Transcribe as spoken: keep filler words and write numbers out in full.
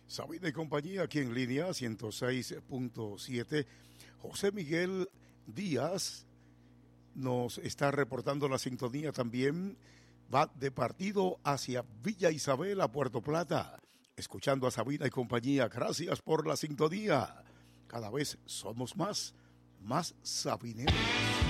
Sabina y compañía aquí en línea ciento seis punto siete. José Miguel Díaz nos está reportando la sintonía también. Va de partido hacia Villa Isabel a Puerto Plata. Escuchando a Sabina y compañía. Gracias por la sintonía. Cada vez somos más, más sabineros.